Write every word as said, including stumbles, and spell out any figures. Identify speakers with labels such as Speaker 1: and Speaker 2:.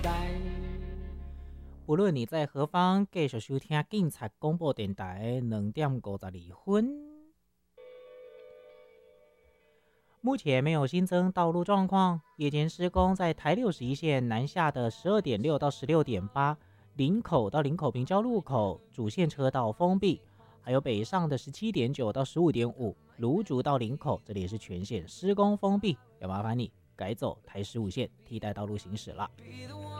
Speaker 1: 无论你在何方，继续收听警察广播电台两点五十二分。目前没有新增道路状况，夜间施工在台六十一线南下的十二点六到十六点八，林口到林口平交路口主线车道封闭，还有北上的十七点九到十五点五，芦竹到林口这里也是全线施工封闭，要麻烦你改走台十五线替代道路行驶了。